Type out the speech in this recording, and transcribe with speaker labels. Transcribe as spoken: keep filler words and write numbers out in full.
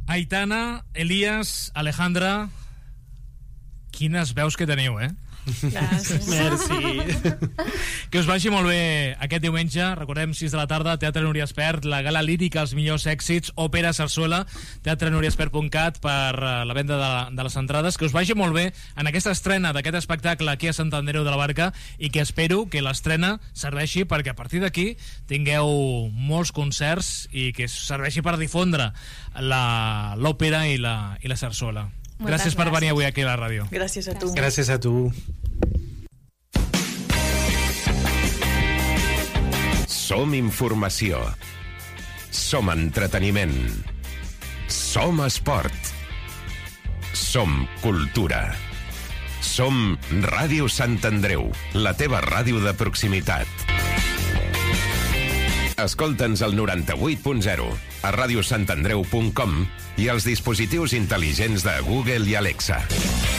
Speaker 1: Aitana, Elias, Alejandra, quines veus que teniu, eh?
Speaker 2: Gràcies.
Speaker 3: Merci.
Speaker 1: Que us vagi molt bé aquest diumenge. Recordem, sis de la tarda, Teatre Núria Espert, la gala lírica, els millors èxits, òpera, sarsuela, teatre núria espert punt cat per la venda de, de les entrades. Que us vagi molt bé en aquesta estrena d'aquest espectacle aquí a Sant Andreu de la Barca, i que espero que l'estrena serveixi perquè a partir d'aquí tingueu molts concerts i que serveixi per difondre l'òpera i la, i la sarsuela.
Speaker 2: Moltes
Speaker 1: Gràcies per
Speaker 2: gràcies.
Speaker 1: venir avui aquí a la ràdio.
Speaker 2: Gràcies a tu.
Speaker 3: Gràcies a tu.
Speaker 4: Som informació. Som entreteniment. Som esport. Som cultura. Som Ràdio Sant Andreu, la teva ràdio de proximitat. Escolta'ns al noranta-vuit punt zero, a radiosantandreu punt com i als dispositius intel·ligents de Google i Alexa.